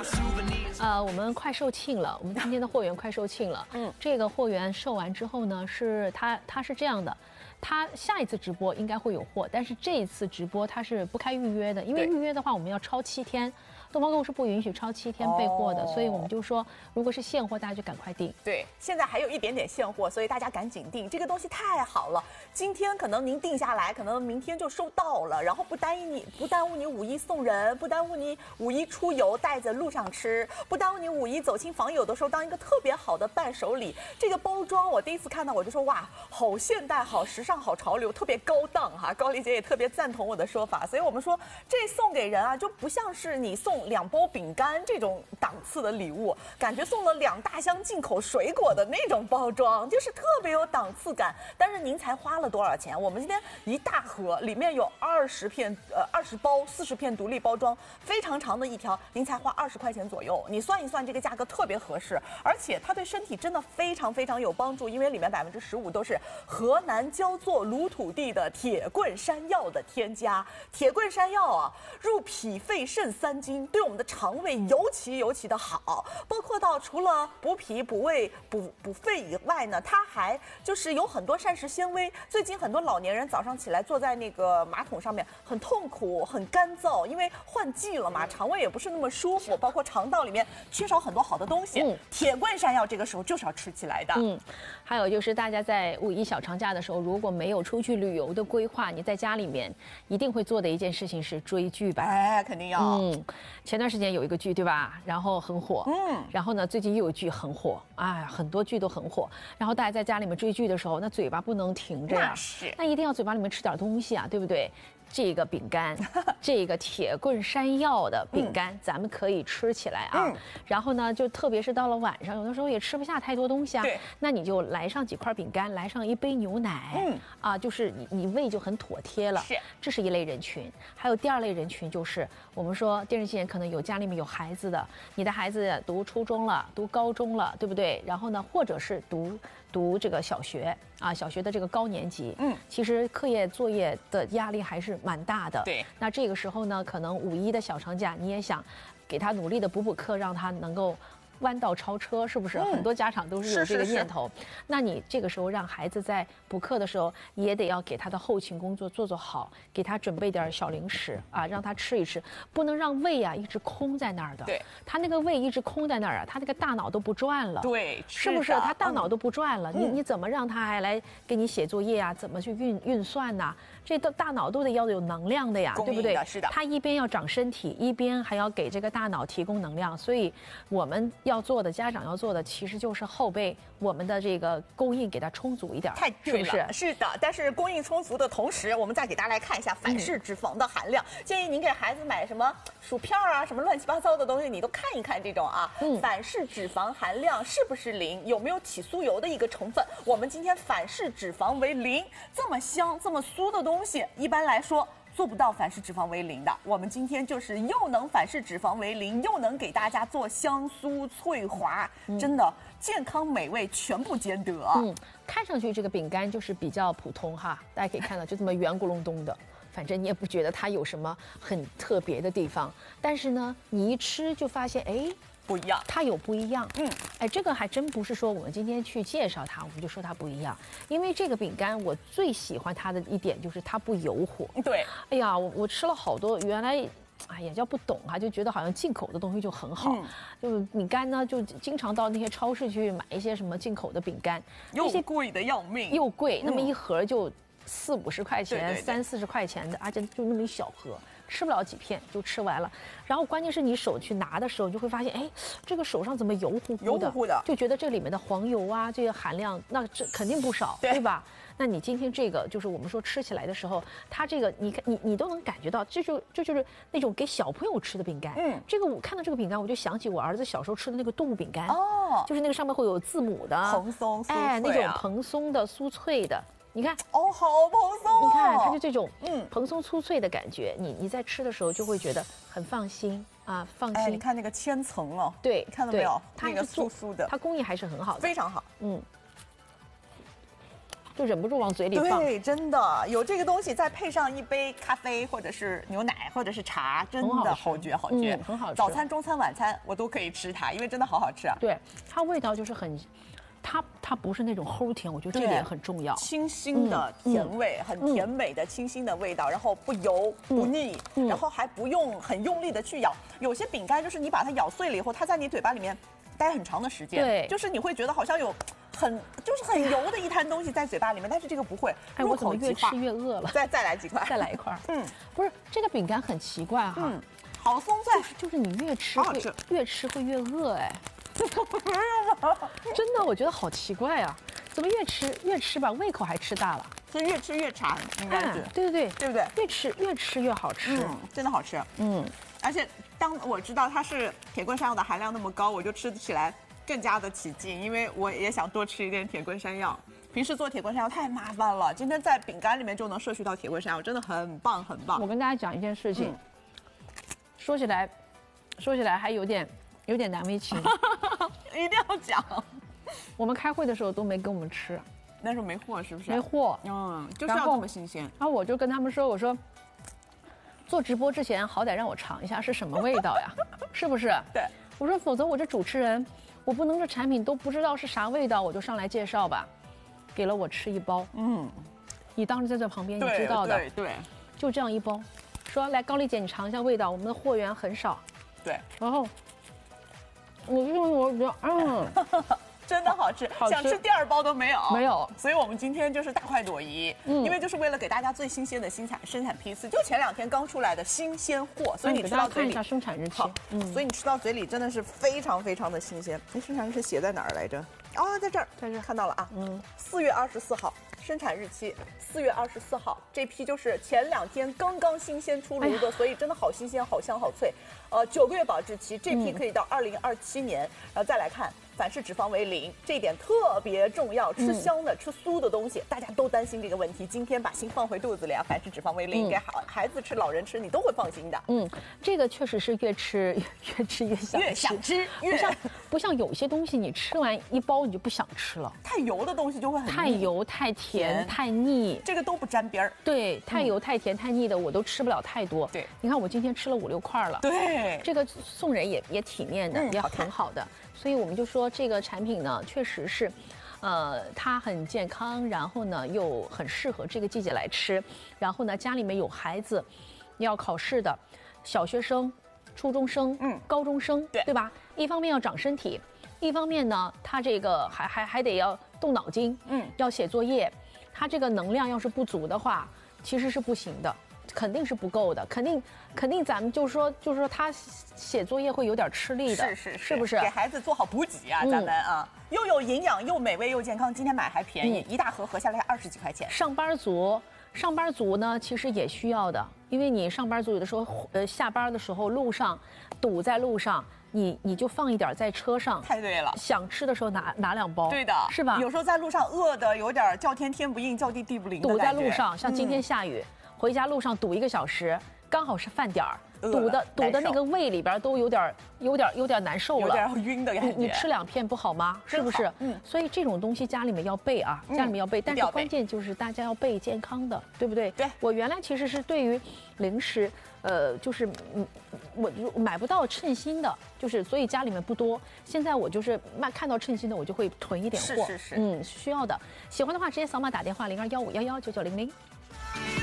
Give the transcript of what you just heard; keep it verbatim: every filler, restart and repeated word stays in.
呃，我们快售罄了，我们今天的货源快售罄了。嗯，这个货源售完之后呢，是它它是这样的，它下一次直播应该会有货，但是这一次直播它是不开预约的，因为预约的话我们要超七天。东方购物是不允许超七天备货的，哦、所以我们就说，如果是现货，大家就赶快订。 对，现在还有一点点现货，所以大家赶紧订，这个东西太好了。今天可能您定下来，可能明天就收到了，然后不耽误你，不耽误你五一送人，不耽误你五一出游带在路上吃，不耽误你五一走亲访友的时候当一个特别好的伴手礼。这个包装我第一次看到，我就说哇，好现代、好时尚、好潮流，特别高档哈、啊。高丽姐也特别赞同我的说法，所以我们说这送给人啊，就不像是你送两包饼干这种档次的礼物，感觉送了两大箱进口水果的那种包装，就是特别有档次感。但是您才花了多少钱？我们今天一大盒，里面有二十片，呃，二十包，四十片独立包装，非常长的一条，您才花二十块钱左右。你算一算，这个价格特别合适，而且它对身体真的非常非常有帮助，因为里面百分之十五都是河南焦作鲁土地的铁棍山药的添加。铁棍山药啊，入脾肺肾三经，对我们的肠胃尤其尤其的好，包括到除了补脾补胃补补肺以外呢，它还就是有很多膳食纤维。最近很多老年人早上起来坐在那个马桶上面很痛苦很干燥，因为换季了嘛，肠胃也不是那么舒服，包括肠道里面缺少很多好的东西。嗯，铁棍山药这个时候就是要吃起来的。 嗯，还有就是大家在五一小长假的时候，如果没有出去旅游的规划，你在家里面一定会做的一件事情是追剧吧？ 哎，肯定要。 嗯，前段时间有一个剧对吧，然后很火，嗯，然后呢最近又有剧很火，哎，很多剧都很火，然后大家在家里面追剧的时候，那嘴巴不能停着呀， 那是， 那一定要嘴巴里面吃点东西啊，对不对？这个饼干，这个铁棍山药的饼干，嗯、咱们可以吃起来啊。嗯、然后呢，就特别是到了晚上，有的时候也吃不下太多东西啊。 对， 那你就来上几块饼干，来上一杯牛奶，嗯，啊，就是你你胃就很妥帖了。 是， 这是一类人群。还有第二类人群，就是我们说电视机前可能有家里面有孩子的，你的孩子读初中了，读高中了，对不对？然后呢，或者是读读这个小学啊，小学的这个高年级，嗯，其实课业作业的压力还是蛮大的。 对， 那这个时候呢，可能五一的小长假，你也想给他努力的补补课，让他能够弯道超车，是不是？嗯、很多家长都是有这个念头。是是是，那你这个时候让孩子在补课的时候，也得要给他的后勤工作做做好，给他准备点小零食啊，让他吃一吃，不能让胃啊一直空在那儿的。 对， 他那个胃一直空在那儿啊，他那个大脑都不转了。 对， 是不是？他大脑都不转了， 嗯、 你你怎么让他还来给你写作业啊？怎么去运运算呐、啊？这都大脑都得要有能量的呀，对不对？ 是的。 他一边要长身体，一边还要给这个大脑提供能量，所以我们要做的，家长要做的，其实就是后备我们的这个供应给它充足一点， 太对了， 是不是？ 是的。但是供应充足的同时，我们再给大家来看一下反式脂肪的含量。嗯、建议您给孩子买什么薯片啊，什么乱七八糟的东西，你都看一看这种啊，嗯、反式脂肪含量是不是零？有没有起酥油的一个成分？我们今天反式脂肪为零，这么香、这么酥的东西，一般来说做不到反式脂肪为零的。我们今天就是又能反式脂肪为零，又能给大家做香酥脆滑，嗯、真的健康美味全部兼得。 嗯，看上去这个饼干就是比较普通哈，大家可以看到就这么圆咕隆咚的。反正你也不觉得它有什么很特别的地方，但是呢，你一吃就发现，哎， 不一样， 它有不一样。嗯，哎，这个还真不是说我们今天去介绍它，我们就说它不一样。因为这个饼干，我最喜欢它的一点就是它不油火。 对， 哎呀，我我吃了好多，原来。哎，也叫不懂哈、啊，就觉得好像进口的东西就很好。嗯、就饼干呢，就经常到那些超市去买一些什么进口的饼干， 又贵的要命， 又贵，那么一盒就四五十块钱、 对对对三四十块钱的，而且就那么一小盒，吃不了几片就吃完了。然后关键是你手去拿的时候，就会发现，哎，这个手上怎么油乎乎的？ 油乎乎的， 就觉得这里面的黄油啊，这个含量，那这肯定不少，对, 对吧？那你今天这个就是我们说吃起来的时候，它这个你看你你都能感觉到，这就这就是那种给小朋友吃的饼干。嗯，这个我看到这个饼干，我就想起我儿子小时候吃的那个动物饼干。哦，就是那个上面会有字母的， 蓬松酥脆、啊， 哎，那种蓬松的酥脆的。你看哦，好蓬松、哦！ 你看它就这种嗯蓬松酥脆的感觉，你你在吃的时候就会觉得很放心啊，放心。 哎，你看那个千层哦， 对， 你看到没有？ 它那个酥酥的， 它工艺还是很好的， 非常好。嗯。 就忍不住往嘴里放。 对，真的有这个东西，再配上一杯咖啡或者是牛奶或者是茶，真的好绝好绝， 嗯，很好吃。 早餐、中餐、晚餐我都可以吃它，因为真的好好吃啊。 对，它味道就是很。它它不是那种齁甜，我觉得这点很重要。 清新的甜味，嗯、很甜美的清新的味道，然后不油不腻，嗯、然后还不用很用力的去咬。有些饼干就是你把它咬碎了以后，它在你嘴巴里面待很长的时间， 对， 就是你会觉得好像有很就是很油的一滩东西在嘴巴里面，但是这个不会。 哎，我怎么越吃越饿了？ 再再来几块， 再来一块。嗯，不是这个饼干很奇怪哈，嗯， 好松脆， 就是就是你越吃会越吃会越饿哎。真的，我觉得好奇怪啊！怎么越吃越吃吧，胃口还吃大了， 就越吃越馋，应该是。 对对对， 对不对？ 越吃越吃越好吃， 嗯，真的好吃。嗯，而且当我知道它是铁棍山药的含量那么高，我就吃起来更加的起劲，因为我也想多吃一点铁棍山药。平时做铁棍山药太麻烦了，今天在饼干里面就能摄取到铁棍山药，真的很棒很棒。 我跟大家讲一件事情，嗯、说起来，说起来还有点。有点难为情， 一定要讲。 我们开会的时候都没跟我们吃， 那时候没货是不是？ 没货， 嗯，就是要这么新鲜。 然后我就跟他们说，我说，做直播之前好歹让我尝一下是什么味道呀，是不是？ 对。 我说，否则我这主持人，我不能这产品都不知道是啥味道，我就上来介绍吧。给了我吃一包，嗯，你当时在这旁边，你知道的， 对对， 就这样一包，说来高丽姐你尝一下味道，我们的货源很少， 对， 然后。我就我觉得，嗯， 真的好吃，好吃想吃第二包都没有， 没有。 所以我们今天就是大快朵颐，嗯，因为就是为了给大家最新鲜的新产生产批次，就前两天刚出来的新鲜货，所以你吃到嘴里， 看一下生产日期， 嗯，所以你吃到嘴里真的是非常非常的新鲜。那生产日期写在哪儿来着？哦，在这儿，在这儿看到了啊，嗯，四月二十四号。生产日期四月二十四号，这批就是前两天刚刚新鲜出炉的，哎、所以真的好新鲜、好香、好脆。呃，九个月保质期，这批可以到二零二七年。嗯、然后再来看，反式脂肪为零，这一点特别重要。吃香的、嗯、吃酥的东西，大家都担心这个问题。今天把心放回肚子里啊，反式脂肪为零，嗯、给孩孩子吃、老人吃，你都会放心的。 嗯，这个确实是越吃越吃越想越想吃，越不像不像有些东西你吃完一包你就不想吃了， 太油的东西就会很太油太甜。甜太腻， 这个都不沾边儿。 对，太油、太甜、太腻的，我都吃不了太多。 对， 你看我今天吃了五六块了。 对， 这个送人也也体面的，也很好的。所以我们就说这个产品呢，确实是，呃，它很健康，然后呢又很适合这个季节来吃。然后呢，家里面有孩子要考试的，小学生、初中生、嗯，高中生，对对吧？一方面要长身体。一方面呢，他这个还还还得要动脑筋，嗯，要写作业，他这个能量要是不足的话，其实是不行的，肯定是不够的，肯定肯定咱们就说就是说他写作业会有点吃力的， 是是是， 是不是？ 给孩子做好补给啊，咱们啊，又有营养又美味又健康，今天买还便宜，一大盒合下来二十几块钱。 上班族，上班族呢其实也需要的，因为你上班族有的时候呃下班的时候路上堵在路上。你你就放一点在车上， 太对了。 想吃的时候拿拿两包， 对的， 是吧？ 有时候在路上饿的有点叫天天不应，叫地地不灵的堵在路上，像今天下雨，嗯、回家路上堵一个小时，刚好是饭点儿，堵的堵的那个胃里边都有点有点有点难受了， 有点晕的感觉。 你你吃两片不好吗？是不是？嗯。所以这种东西家里面要备啊，家里面要备，但是关键就是大家要备健康的，对不对？ 对。 我原来其实是对于零食。呃，就是嗯，我买不到称心的，就是所以家里面不多。现在我就是卖看到称心的，我就会囤一点货。 是是是， 嗯，需要的。喜欢的话直接扫码打电话零二幺五幺幺九九零零。